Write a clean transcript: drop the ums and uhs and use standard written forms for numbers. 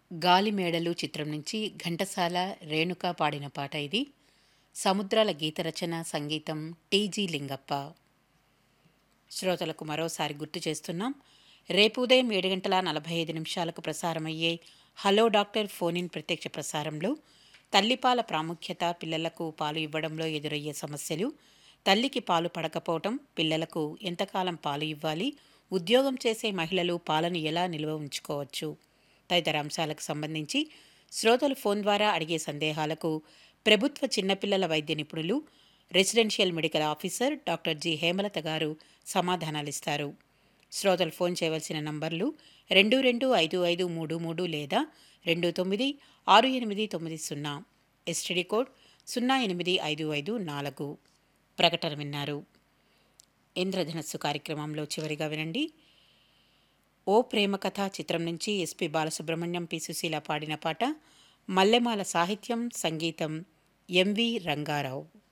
గాలిమేడలు చిత్రం నుంచి ఘంటసాల రేణుక పాడిన పాట ఇది. సముద్రాల గీత రచన సంగీతం టీజీ లింగప్ప. శ్రోతలకు మరోసారి గుర్తు చేస్తున్నాం. రేపు ఉదయం 7:45 ప్రసారమయ్యే హలో డాక్టర్ ఫోన్ ఇన్ ప్రత్యక్ష ప్రసారంలో తల్లిపాల ప్రాముఖ్యత, పిల్లలకు పాలు ఇవ్వడంలో ఎదురయ్యే సమస్యలు, తల్లికి పాలు పడకపోవటం, పిల్లలకు ఎంతకాలం పాలు ఇవ్వాలి, ఉద్యోగం చేసే మహిళలు పాలను ఎలా నిల్వ ఉంచుకోవచ్చు తదితర అంశాలకు సంబంధించి శ్రోతలు ఫోన్ ద్వారా అడిగే సందేహాలకు ప్రభుత్వ చిన్నపిల్లల వైద్య నిపుణులు, residential medical officer doctor G Hemalatha గారు సమాధానాలిస్తారు. శ్రోతలు ఫోన్ చేయవలసిన నంబర్లు 225533 లేదా 296890. STD code 08554. ప్రకటన విన్నారు. ఇంద్రధనస్సు కార్యక్రమంలో చివరిగా వినండి. ఓ ప్రేమ కథ చిత్రం నుంచి ఎస్పి బాలసుబ్రహ్మణ్యం, పి సుశీల పాడిన పాట. మల్లెమాల సాహిత్యం, సంగీతం ఎంవి రంగారావు.